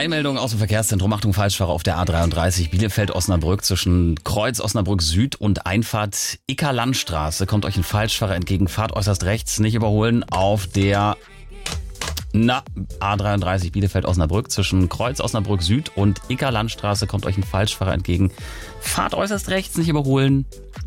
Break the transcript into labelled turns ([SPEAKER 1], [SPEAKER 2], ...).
[SPEAKER 1] Eilmeldung aus dem Verkehrszentrum. Achtung, Falschfahrer auf der A33 Bielefeld-Osnabrück zwischen Kreuz Osnabrück Süd und Einfahrt Icker-Landstraße. Kommt euch ein Falschfahrer entgegen, fahrt äußerst rechts, nicht überholen auf der A33 Bielefeld-Osnabrück zwischen Kreuz Osnabrück Süd und Icker-Landstraße. Kommt euch ein Falschfahrer entgegen, fahrt äußerst rechts, nicht überholen